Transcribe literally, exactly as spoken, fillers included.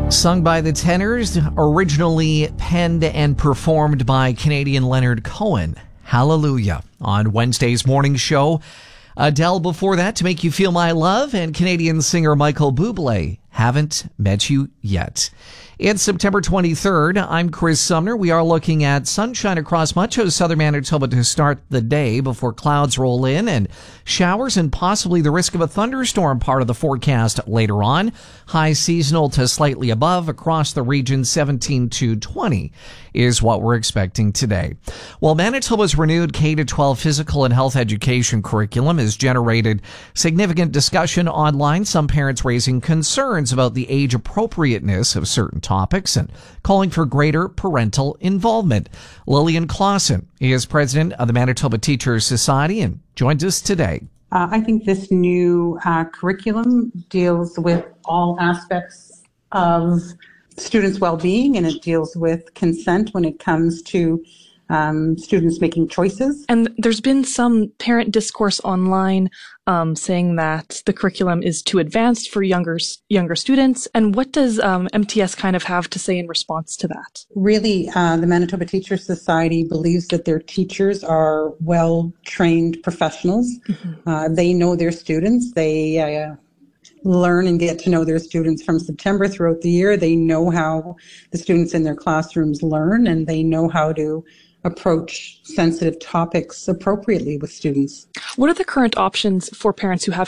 Sung by the Tenors, originally penned and performed by Canadian Leonard Cohen. Hallelujah. On Wednesday's morning show, Adele before that, To Make You Feel My Love, and Canadian singer Michael Bublé, Haven't Met You Yet. It's September twenty-third. I'm Chris Sumner. We are looking at sunshine across much of southern Manitoba to start the day before clouds roll in and showers and possibly the risk of a thunderstorm part of the forecast later on. High seasonal to slightly above across the region, seventeen to twenty is what we're expecting today. Well, Manitoba's renewed K to twelve physical and health education curriculum has generated significant discussion online, some parents raising concerns about the age appropriateness of certain topics and calling for greater parental involvement. Lillian Clausen is president of the Manitoba Teachers Society and joins us today. Uh, I think this new uh, curriculum deals with all aspects of students' well-being, and it deals with consent when it comes to um, students making choices. And there's been some parent discourse online um, saying that the curriculum is too advanced for younger younger students. And what does um, M T S kind of have to say in response to that? Really, uh, the Manitoba Teachers Society believes that their teachers are well-trained professionals. Mm-hmm. Uh, they know their students. They uh, learn and get to know their students from September throughout the year. They know how the students in their classrooms learn, and they know how to approach sensitive topics appropriately with students. What are the current options for parents who have